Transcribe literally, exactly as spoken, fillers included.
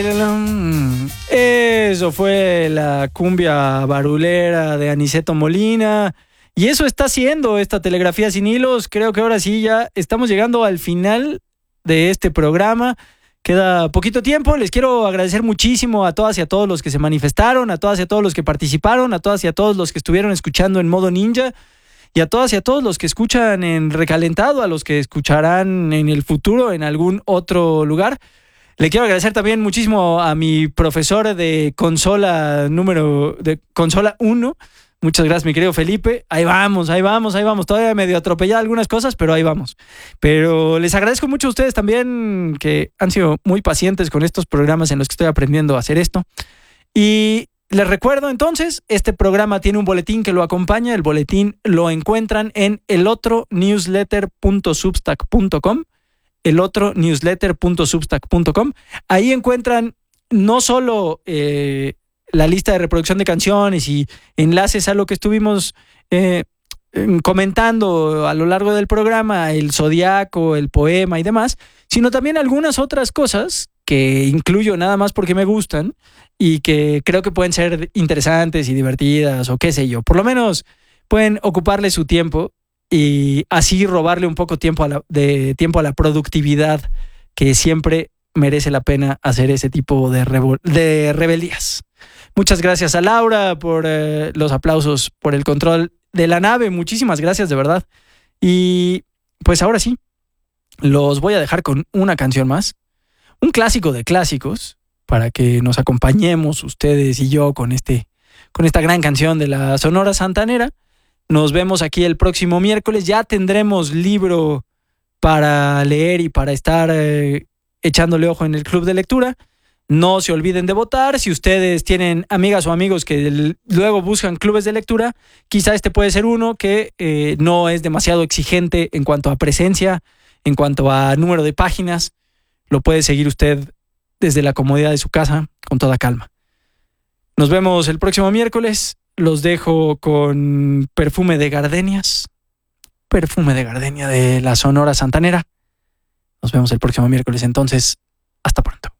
Eso fue la cumbia barulera de Aniceto Molina. Y eso está haciendo esta Telegrafía Sin Hilos. Creo que ahora sí ya estamos llegando al final de este programa. Queda poquito tiempo. Les quiero agradecer muchísimo a todas y a todos los que se manifestaron, a todas y a todos los que participaron, a todas y a todos los que estuvieron escuchando en modo ninja, y a todas y a todos los que escuchan en Recalentado, a los que escucharán en el futuro en algún otro lugar. Le quiero agradecer también muchísimo a mi profesor de consola número, de consola uno. Muchas gracias, mi querido Felipe. Ahí vamos, ahí vamos, ahí vamos. Todavía medio atropellada algunas cosas, pero ahí vamos. Pero les agradezco mucho a ustedes también, que han sido muy pacientes con estos programas en los que estoy aprendiendo a hacer esto. Y les recuerdo entonces, este programa tiene un boletín que lo acompaña. El boletín lo encuentran en el otro newsletter punto substack punto com. el otro newsletter punto substack punto com. Ahí encuentran no solo eh, la lista de reproducción de canciones y enlaces a lo que estuvimos eh, comentando a lo largo del programa, el zodiaco, el poema y demás, sino también algunas otras cosas que incluyo nada más porque me gustan y que creo que pueden ser interesantes y divertidas o qué sé yo. Por lo menos pueden ocuparle su tiempo y así robarle un poco tiempo a la, de tiempo a la productividad, que siempre merece la pena hacer ese tipo de, revol- de rebeldías. Muchas gracias a Laura por eh, los aplausos, por el control de la nave. Muchísimas gracias, de verdad. Y pues ahora sí, los voy a dejar con una canción más, un clásico de clásicos, para que nos acompañemos ustedes y yo con, este, con esta gran canción de la Sonora Santanera. Nos vemos aquí el próximo miércoles. Ya tendremos libro para leer y para estar eh, echándole ojo en el club de lectura. No se olviden de votar. Si ustedes tienen amigas o amigos que l- luego buscan clubes de lectura, quizá este puede ser uno que eh, no es demasiado exigente en cuanto a presencia, en cuanto a número de páginas. Lo puede seguir usted desde la comodidad de su casa con toda calma. Nos vemos el próximo miércoles. Los dejo con Perfume de Gardenias. Perfume de Gardenia de la Sonora Santanera. Nos vemos el próximo miércoles entonces. Hasta pronto.